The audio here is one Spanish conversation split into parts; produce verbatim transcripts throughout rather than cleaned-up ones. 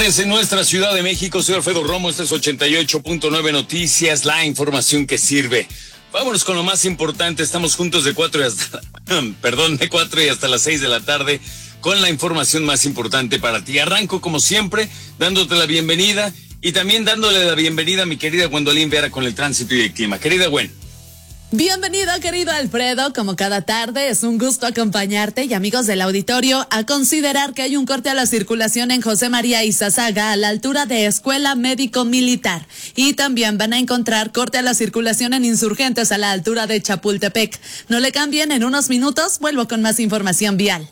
tardes en nuestra Ciudad de México. Soy Alfredo Romo, este es ochenta y ocho punto nueve Noticias, la información que sirve. Vámonos con lo más importante. Estamos juntos de cuatro y hasta, perdón, de cuatro y hasta las seis de la tarde con la información más importante para ti. Arranco como siempre dándote la bienvenida y también dándole la bienvenida a mi querida Gwendolyn Vera con el tránsito y el clima. Querida Gwen. Bienvenido, querido Alfredo. Como cada tarde, es un gusto acompañarte y amigos del auditorio a considerar que hay un corte a la circulación en José María Izazaga a la altura de Escuela Médico Militar. Y también van a encontrar corte a la circulación en Insurgentes a la altura de Chapultepec. No le cambien, en unos minutos vuelvo con más información vial.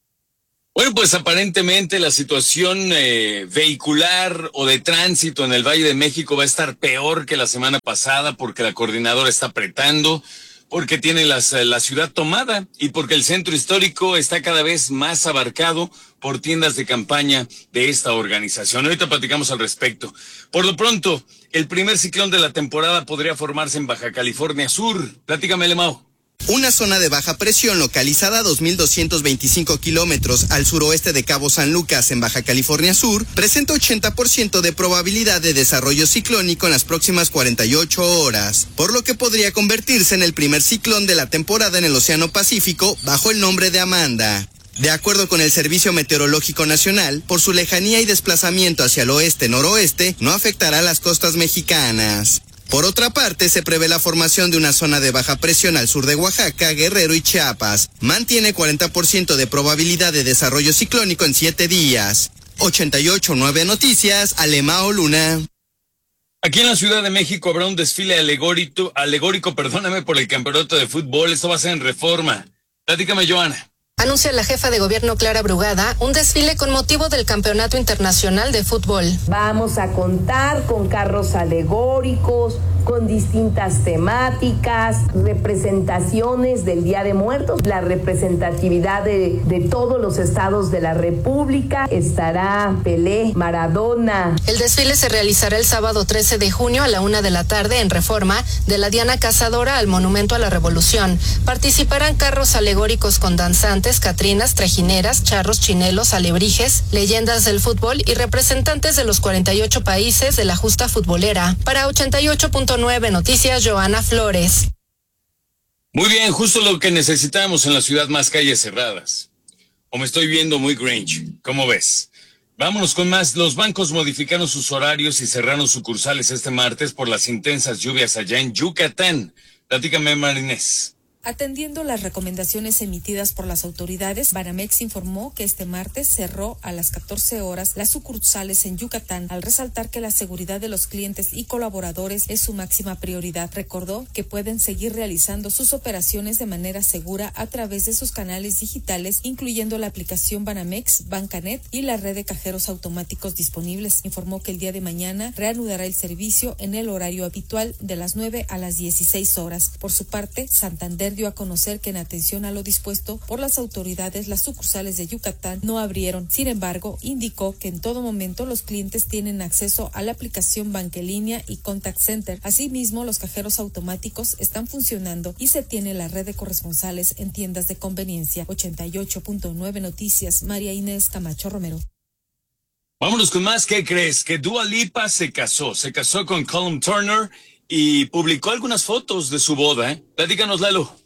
Bueno, pues aparentemente la situación eh, vehicular o de tránsito en el Valle de México va a estar peor que la semana pasada porque la coordinadora está apretando, porque tiene las, la ciudad tomada y porque el centro histórico está cada vez más abarcado por tiendas de campaña de esta organización. Ahorita platicamos al respecto. Por lo pronto, el primer ciclón de la temporada podría formarse en Baja California Sur. Platícame, Lemao. Una zona de baja presión localizada a dos mil doscientos veinticinco kilómetros al suroeste de Cabo San Lucas en Baja California Sur presenta ochenta por ciento de probabilidad de desarrollo ciclónico en las próximas cuarenta y ocho horas, por lo que podría convertirse en el primer ciclón de la temporada en el Océano Pacífico bajo el nombre de Amanda. De acuerdo con el Servicio Meteorológico Nacional, por su lejanía y desplazamiento hacia el oeste-noroeste, no afectará a las costas mexicanas. Por otra parte, se prevé la formación de una zona de baja presión al sur de Oaxaca, Guerrero y Chiapas. Mantiene cuarenta por ciento de probabilidad de desarrollo ciclónico en siete días. ochenta y ocho punto nueve Noticias, Alemao Luna. Aquí en la Ciudad de México habrá un desfile alegórico, alegórico, perdóname, por el campeonato de fútbol. Esto va a ser en Reforma. Platícame, Joana. Anuncia la jefa de gobierno Clara Brugada un desfile con motivo del Campeonato Internacional de Fútbol. Vamos a contar con carros alegóricos, con distintas temáticas, representaciones del Día de Muertos, la representatividad de, de todos los estados de la República. Estará Pelé, Maradona. El desfile se realizará el sábado trece de junio a la una de la tarde en Reforma, de la Diana Cazadora al Monumento a la Revolución. Participarán carros alegóricos con danzantes, catrinas, trajineras, charros, chinelos, alebrijes, leyendas del fútbol y representantes de los cuarenta y ocho países de la justa futbolera. Para ochenta y ocho punto nueve Noticias, Joana Flores. Muy bien, justo lo que necesitábamos en la ciudad, más calles cerradas. O me estoy viendo muy Grinch, ¿cómo ves? Vámonos con más. Los bancos modificaron sus horarios y cerraron sucursales este martes por las intensas lluvias allá en Yucatán. Platícame, Marinés. Atendiendo las recomendaciones emitidas por las autoridades, Banamex informó que este martes cerró a las catorce horas las sucursales en Yucatán, al resaltar que la seguridad de los clientes y colaboradores es su máxima prioridad. Recordó que pueden seguir realizando sus operaciones de manera segura a través de sus canales digitales, incluyendo la aplicación Banamex, Bancanet y la red de cajeros automáticos disponibles. Informó que el día de mañana reanudará el servicio en el horario habitual de las nueve a las dieciséis horas. Por su parte, Santander dio a conocer que en atención a lo dispuesto por las autoridades, las sucursales de Yucatán no abrieron. Sin embargo, indicó que en todo momento los clientes tienen acceso a la aplicación Bankelínea y Contact Center. Asimismo, los cajeros automáticos están funcionando y se tiene la red de corresponsales en tiendas de conveniencia. ochenta y ocho punto nueve Noticias, María Inés Camacho Romero. Vámonos con más. ¿Qué crees? Que Dua Lipa se casó. Se casó con Callum Turner y publicó algunas fotos de su boda, ¿eh? Platícanos, Lalo.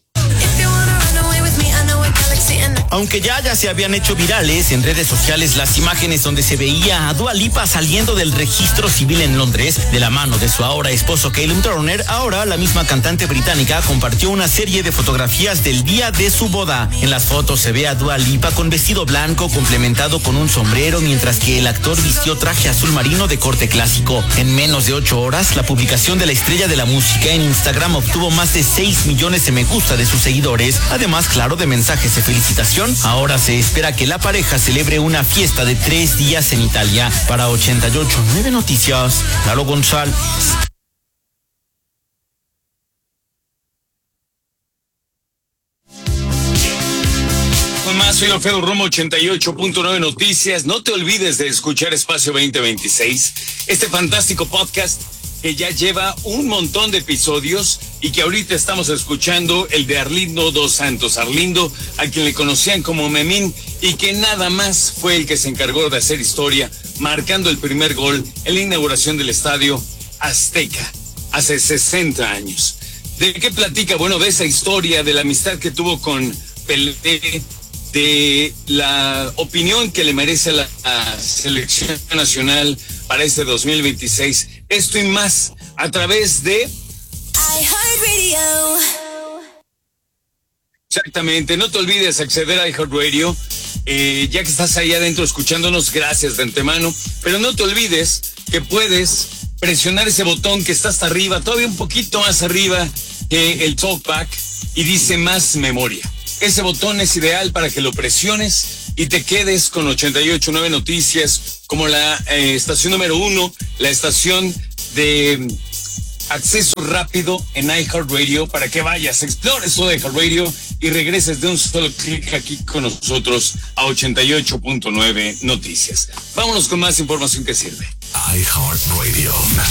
Aunque ya ya se habían hecho virales en redes sociales las imágenes donde se veía a Dua Lipa saliendo del registro civil en Londres de la mano de su ahora esposo Callum Turner, ahora la misma cantante británica compartió una serie de fotografías del día de su boda. En las fotos se ve a Dua Lipa con vestido blanco complementado con un sombrero, mientras que el actor vistió traje azul marino de corte clásico. En menos de ocho horas, la publicación de la estrella de la música en Instagram obtuvo más de seis millones de me gusta de sus seguidores, además, claro, de mensajes de felicitación. Ahora se espera que la pareja celebre una fiesta de tres días en Italia. Para ochenta y ocho punto nueve Noticias, Lalo González. Con más, soy Alfredo Romo, ochenta y ocho punto nueve Noticias. No te olvides de escuchar Espacio veinte veintiséis, este fantástico podcast que ya lleva un montón de episodios y que ahorita estamos escuchando el de Arlindo Dos Santos. Arlindo, a quien le conocían como Memín, y que nada más fue el que se encargó de hacer historia, marcando el primer gol en la inauguración del Estadio Azteca hace sesenta años. ¿De qué platica? Bueno, de esa historia, de la amistad que tuvo con Pelé, de la opinión que le merece la, la selección nacional para este dos mil veintiséis. Esto y más a través de iHeartRadio. Exactamente, no te olvides acceder a iHeartRadio, eh, ya que estás ahí adentro escuchándonos, gracias de antemano, pero no te olvides que puedes presionar ese botón que está hasta arriba, todavía un poquito más arriba que el TalkBack, y dice más memoria. Ese botón es ideal para que lo presiones y te quedes con ochenta y ocho punto nueve Noticias como la eh, estación número uno, la estación de acceso rápido en iHeartRadio, para que vayas, explores todo iHeartRadio y regreses de un solo clic aquí con nosotros a ochenta y ocho punto nueve Noticias. Vámonos con más información que sirve. iHeartRadio.